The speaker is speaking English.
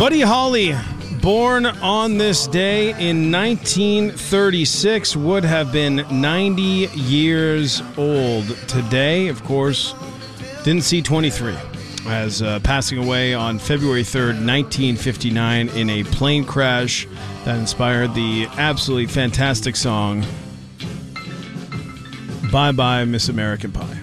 Buddy Holly, born on this day in 1936, would have been 90 years old today. Of course, didn't see 23, as passing away on February 3rd, 1959, in a plane crash that inspired the absolutely fantastic song, Bye Bye Miss American Pie.